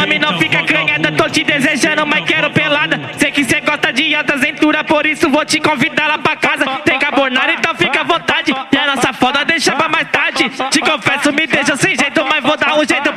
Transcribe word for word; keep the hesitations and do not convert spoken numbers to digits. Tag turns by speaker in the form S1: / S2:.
S1: homem não fica canhada. Tô te desejando, mas quero pelada. Sei que cê gosta de alta aventura, por isso vou te convidar lá pra casa. Tem carbonara, então fica à vontade. E a nossa foda deixa pra mais tarde. Te confesso, me deixa sem jeito, mas vou dar um jeito